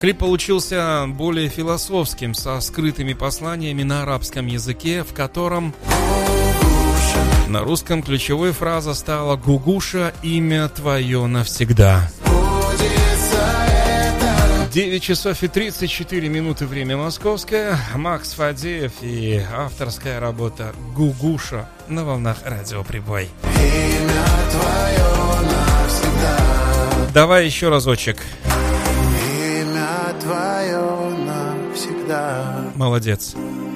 Клип получился более философским, со скрытыми посланиями на арабском языке, в котором на русском ключевой фраза стала «Гугуша, имя твое навсегда». 9 часов и 34 минуты, время московское. Макс Фадеев и авторская работа «Гугуша» на волнах Радио Прибой. Имя твое навсегда. Давай еще разочек. Имя твое навсегда. Молодец.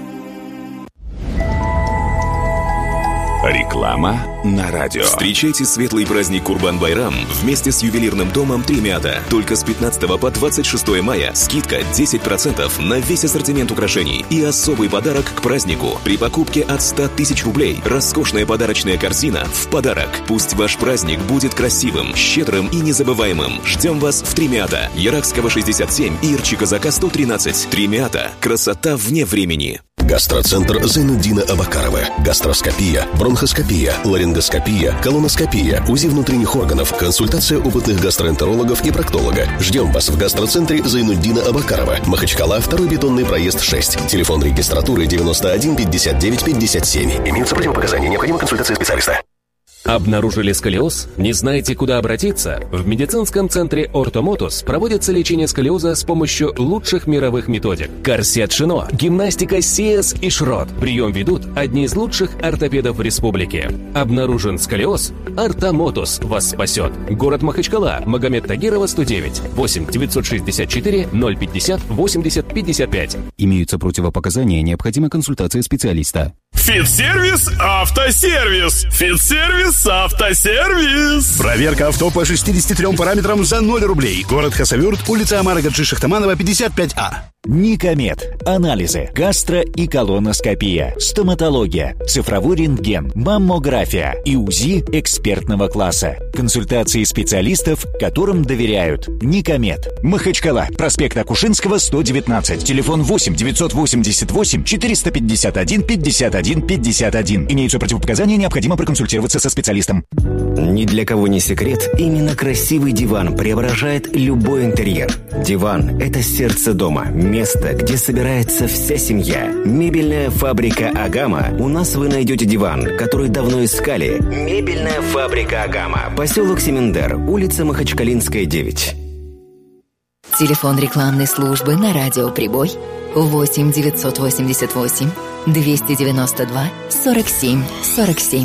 Реклама на радио. Встречайте светлый праздник Курбан-Байрам вместе с ювелирным домом Тремята. Только с 15 по 26 мая скидка 10% на весь ассортимент украшений и особый подарок к празднику. При покупке от 100 тысяч рублей роскошная подарочная корзина в подарок. Пусть ваш праздник будет красивым, щедрым и незабываемым. Ждем вас в Тремята. Яракского 67 и Ирчи-Казака 113. Тремята. Красота вне времени. Гастроцентр Зайнуддина Абакарова. Гастроскопия, бронхоскопия, ларингоскопия, колоноскопия, УЗИ внутренних органов, консультация опытных гастроэнтерологов и проктолога. Ждем вас в гастроцентре Зайнуддина Абакарова. Махачкала, 2-й бетонный проезд 6. Телефон регистратуры 91 59 57. Имеются противопоказания. Необходима консультация специалиста. Обнаружили сколиоз? Не знаете, куда обратиться? В медицинском центре «Ортомотус» проводится лечение сколиоза с помощью лучших мировых методик. Корсет Шино, гимнастика Сиэс и Шрот. Прием ведут одни из лучших ортопедов в республике. Обнаружен сколиоз? «Ортомотус» вас спасет. Город Махачкала, Магомед Тагирова, 109. 8 964 050 80 55. Имеются противопоказания, необходима консультация специалиста. Фитсервис Автосервис. Фитсервис Автосервис. Проверка авто по 63 параметрам за 0 рублей. Город Хасавюрт, улица Амара Гаджи Шахтаманова, 55А. Никомед. Анализы. Гастро- и колоноскопия. Стоматология. Цифровой рентген. Маммография. И УЗИ экспертного класса. Консультации специалистов, которым доверяют. Никомед. Махачкала. Проспект Акушинского, 119. Телефон 8 988 451 51 51. Имеются противопоказания, необходимо проконсультироваться со специалистом. Ни для кого не секрет, именно красивый диван преображает любой интерьер. Диван – это сердце дома, место, где собирается вся семья. Мебельная фабрика «Агама». У нас вы найдете диван, который давно искали. Мебельная фабрика «Агама». Поселок Семендер, улица Махачкалинская, 9. Телефон рекламной службы на Радио Прибой 8 988 292 47 47.